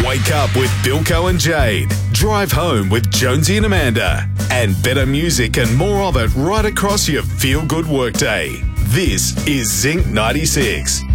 Wake up with Bilko and Jade. Drive home with Jonesy and Amanda. And better music and more of it right across your feel-good workday. This is Zinc 96.